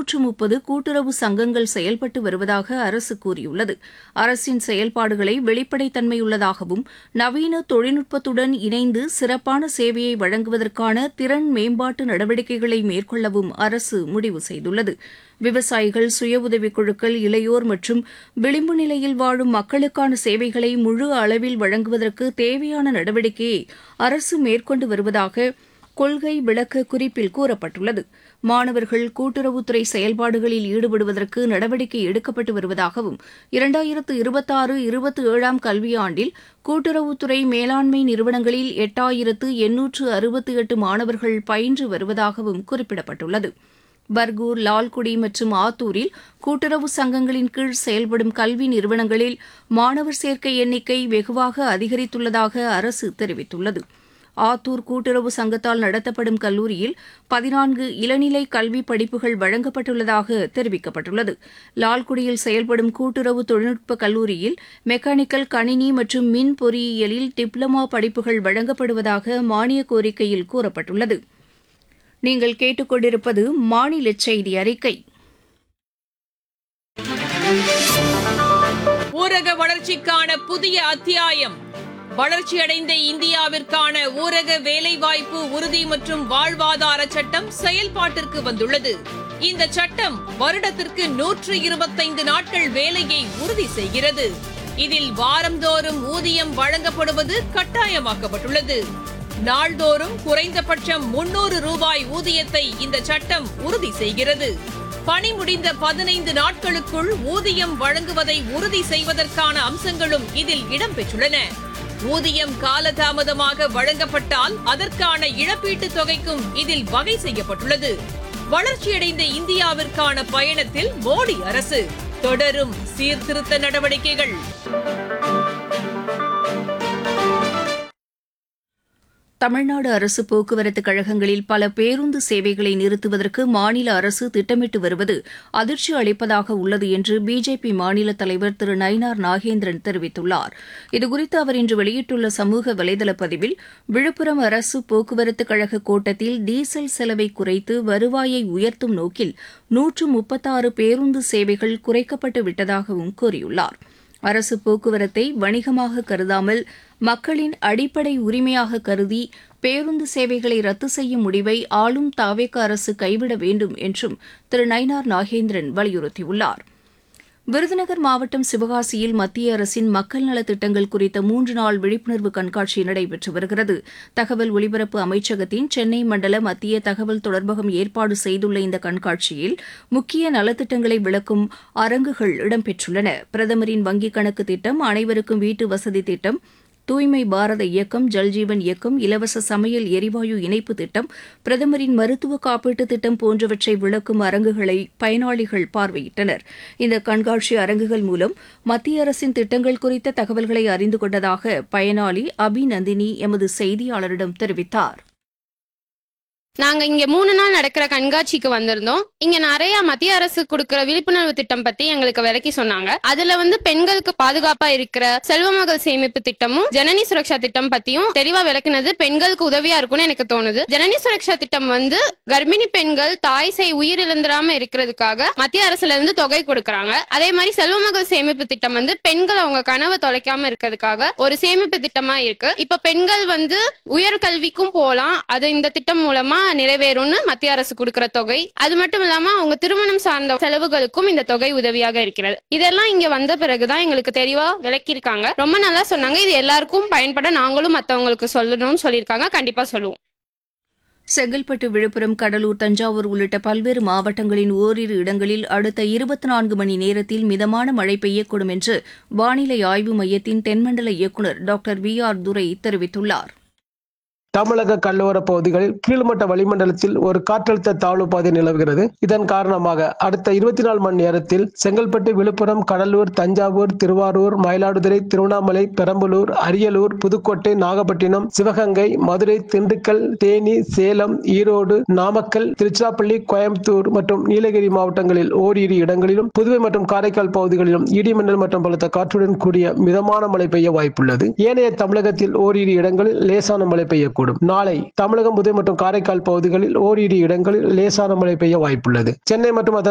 230 கூட்டுறவு சங்கங்கள் செயல்பட்டு வருவதாக அரசு கூறியுள்ளது. அரசின் செயல்பாடுகளை வெளிப்படைத்தன்மையுள்ளதாகவும் நவீன தொழில்நுட்பத்துடன் இணைந்து சிறப்பான சேவையை வழங்குவதற்கான திறன் மேம்பாட்டு நடவடிக்கைகளை மேற்கொள்ளவும் அரசு முடிவு செய்துள்ளது. விவசாயிகள், சுய உதவிக் குழுக்கள், இளையோர் மற்றும் விளிம்பு நிலையில் வாழும் மக்களுக்கான சேவைகளை முழு அளவில் வழங்குவதற்கு தேவையான நடவடிக்கையை அரசு மேற்கொண்டு வருவதாக கொள்கை விளக்க குறிப்பில் கூறப்பட்டுள்ளது. மாணவர்கள் கூட்டுறவுத்துறை செயல்பாடுகளில் ஈடுபடுவதற்கு நடவடிக்கை எடுக்கப்பட்டு வருவதாகவும் 2026-27 கல்வியாண்டில் கூட்டுறவுத்துறை மேலாண்மை நிறுவனங்களில் 8868 மாணவர்கள் பயின்று வருவதாகவும் குறிப்பிடப்பட்டுள்ளது. பர்கூர், லால்குடி மற்றும் ஆத்தூரில் கூட்டுறவு சங்கங்களின் கீழ் செயல்படும் கல்வி நிறுவனங்களில் மாணவர் சேர்க்கை எண்ணிக்கை வெகுவாக அதிகரித்துள்ளதாக அரசு தெரிவித்துள்ளது. ஆத்தூர் கூட்டுறவு சங்கத்தால் நடத்தப்படும் கல்லூரியில் 14 இளநிலை கல்வி படிப்புகள் வழங்கப்பட்டுள்ளதாக தெரிவிக்கப்பட்டுள்ளது. லால்குடியில் செயல்படும் கூட்டுறவு தொழில்நுட்ப கல்லூரியில் மெக்கானிக்கல், கணினி மற்றும் மின் பொறியியலில் டிப்ளமா படிப்புகள் வழங்கப்படுவதாக மானியக் கோரிக்கையில் கூறப்பட்டுள்ளது. நீங்கள் கேட்டுக்கொண்டிருப்பது மாநில செய்தி அறிக்கை. ஊரக வளர்ச்சிக்கான புதிய அத்தியாயம். வளர்ச்சியடைந்த இந்தியாவிற்கான ஊரக வேலைவாய்ப்பு உறுதி மற்றும் வாழ்வாதார சட்டம் செயல்பாட்டிற்கு வந்துள்ளது. இந்த சட்டம் வருடத்திற்கு 125 நாட்கள் வேலையை உறுதி செய்கிறது. இதில் வாரந்தோறும் ஊதியம் வழங்கப்படுவது கட்டாயமாக்கப்பட்டுள்ளது. நாள்தோறும் குறைந்தபட்சம் 300 ரூபாய் ஊதியத்தை இந்த சட்டம் உறுதி செய்கிறது. பணி முடிந்த 15 நாட்களுக்குள் ஊதியம் வழங்குவதை உறுதி செய்வதற்கான அம்சங்களும் இதில் இடம்பெற்றுள்ளன. ஊதியம் காலதாமதமாக வழங்கப்பட்டால் அதற்கான இழப்பீட்டுத் தொகைக்கும் இதில் வகை செய்யப்பட்டுள்ளது. வளர்ச்சியடைந்த இந்தியாவிற்கான பயணத்தில் மோடி அரசு தொடரும் சீர்திருத்த நடவடிக்கைகள். தமிழ்நாடு அரசு போக்குவரத்துக் கழகங்களில் பல பேருந்து சேவைகளை நிறுத்துவதற்கு மாநில அரசு திட்டமிட்டு வருவது அதிர்ச்சி அளிப்பதாக உள்ளது என்று பிஜேபி மாநில தலைவர் திரு நயினார் நாகேந்திரன் தெரிவித்துள்ளார். இதுகுறித்து அவர் இன்று வெளியிட்டுள்ள சமூக வலைதள பதிவில், விழுப்புரம் அரசு போக்குவரத்துக் கழக கோட்டத்தில் டீசல் செலவை குறைத்து வருவாயை உயர்த்தும் நோக்கில் 136 பேருந்து சேவைகள் குறைக்கப்பட்டு விட்டதாகவும் கூறியுள்ளார். அரசு போக்குவரத்தை வணிகமாக கருதாமல் மக்களின் அடிப்படை உரிமையாக கருதி பேருந்து சேவைகளை ரத்து செய்யும் முடிவை ஆளும் தாவேக அரசு கைவிட வேண்டும் என்றும் திரு நயினார் நாகேந்திரன் வலியுறுத்தியுள்ளார். விருதுநகர் மாவட்டம் சிவகாசியில் மத்திய அரசின் மக்கள் நலத் திட்டங்கள் குறித்த 3 நாள் விழிப்புணர்வு கண்காட்சி நடைபெற்று வருகிறது. தகவல் ஒலிபரப்பு அமைச்சகத்தின் சென்னை மண்டல மத்திய தகவல் தொடர்பகம் ஏற்பாடு செய்துள்ள இந்த கண்காட்சியில் முக்கிய நலத்திட்டங்களை விளக்கும் அரங்குகள் இடம்பெற்றுள்ளன. பிரதமரின் வங்கிக் கணக்கு திட்டம், அனைவருக்கும் வீட்டு வசதி திட்டம், தூய்மை பாரத இயக்கம், ஜல்ஜீவன் இயக்கம், இலவச சமையல் எரிவாயு இணைப்பு திட்டம், பிரதமரின் மருத்துவ காப்பீட்டு திட்டம் போன்றவற்றை விளக்கும் அரங்குகளை பயனாளிகள் பார்வையிட்டனர். இந்த கண்காட்சி அரங்குகள் மூலம் மத்திய அரசின் திட்டங்கள் குறித்த தகவல்களை அறிந்து கொண்டதாக பயனாளி அபிநந்தினி எமது செய்தியாளரிடம் தெரிவித்தார். நாங்க இங்க 3 நாள் நடக்கிற கண்காட்சிக்கு வந்திருந்தோம். இங்க நிறைய மத்திய அரசு கொடுக்கிற விழிப்புணர்வு திட்டம் பத்தி எங்களுக்கு விளக்கி சொன்னாங்க. அதுல பெண்களுக்கு பாதுகாப்பா இருக்கிற செல்வமகள் சேமிப்பு திட்டமும் ஜனனி சுரக்ஷா திட்டம் பத்தியும் தெளிவா விளக்குனது பெண்களுக்கு உதவியா இருக்கும்னு எனக்கு தோணுது. ஜனனி சுரக்ஷா திட்டம் கர்ப்பிணி பெண்கள் தாய் சேய் உயிரிழந்துடாம இருக்கிறதுக்காக மத்திய அரசுல இருந்து தொகை கொடுக்கறாங்க. அதே மாதிரி செல்வமகள் சேமிப்பு திட்டம் பெண்கள் அவங்க கனவை தொலைக்காம இருக்கிறதுக்காக ஒரு சேமிப்பு திட்டமா இருக்கு. இப்ப பெண்கள் உயர்கல்விக்கும் போலாம். அது இந்த திட்டம் மூலமா நிறைவேறும்னு மத்திய அரசு கொடுக்கிற தொகை. அது மட்டும் இல்லாம அவங்க திருமணம் சார்ந்த செலவுகளுக்கும் இந்த தொகை உதவியாக இருக்கிறது. இதெல்லாம் இங்க வந்த பிறகுதான் எங்களுக்கு தெளிவா விளக்கியிருக்காங்க. ரொம்ப நல்லா சொன்னாங்க. இது எல்லாருக்கும் பயன்பட நாங்களும் மத்தவங்களுக்கு சொல்லணும்னு சொல்லியிருக்காங்க. கண்டிப்பா சொல்லுவோம். செங்கல்பட்டு, விழுப்புரம், கடலூர், தஞ்சாவூர் உள்ளிட்ட பல்வேறு மாவட்டங்களின் ஓரிரு இடங்களில் அடுத்த 24 மணி நேரத்தில் மிதமான மழை பெய்யக்கூடும் என்று வானிலை ஆய்வு மையத்தின் தென்மண்டல இயக்குநர் டாக்டர் VR துரை தெரிவித்துள்ளார். தமிழக கடலோர பகுதிகளில் கீழ்மட்ட வளிமண்டலத்தில் ஒரு காற்றழுத்த தாழ்வு பாதை நிலவுகிறது. இதன் காரணமாக அடுத்த 24 மணி நேரத்தில் செங்கல்பட்டு, விழுப்புரம், கடலூர், தஞ்சாவூர், திருவாரூர், மயிலாடுதுறை, திருவண்ணாமலை, பெரம்பலூர், அரியலூர், புதுக்கோட்டை, நாகப்பட்டினம், சிவகங்கை, மதுரை, திண்டுக்கல், தேனி, சேலம், ஈரோடு, நாமக்கல், திருச்சிராப்பள்ளி, கோயம்புத்தூர் மற்றும் நீலகிரி மாவட்டங்களில் ஓரிரு இடங்களிலும், புதுவை மற்றும் காரைக்கால் பகுதிகளிலும் இடிமின்னல் மற்றும் பலத்த காற்றுடன் கூடிய மிதமான மழை பெய்ய வாய்ப்புள்ளது. ஏனைய தமிழகத்தில் ஓரிரு இடங்களில் லேசான மழை பெய்யக்கூடும். நாளை தமிழகம், புதுவை மற்றும் காரைக்கால் பகுதிகளில் ஓரிரு இடங்களில் லேசான மழை பெய்ய வாய்ப்புள்ளது. சென்னை மற்றும் அதன்